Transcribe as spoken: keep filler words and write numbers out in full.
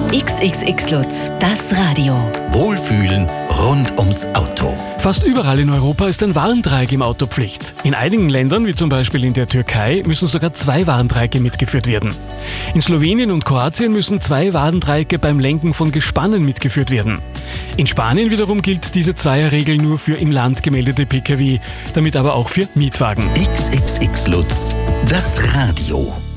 X X X Lutz, das Radio. Wohlfühlen rund ums Auto. Fast überall in Europa ist ein Warndreieck im Auto Pflicht. In einigen Ländern, wie zum Beispiel in der Türkei, müssen sogar zwei Warndreiecke mitgeführt werden. In Slowenien und Kroatien müssen zwei Warndreiecke beim Lenken von Gespannen mitgeführt werden. In Spanien wiederum gilt diese Zweierregel nur für im Land gemeldete Pkw, damit aber auch für Mietwagen. X X X Lutz, das Radio.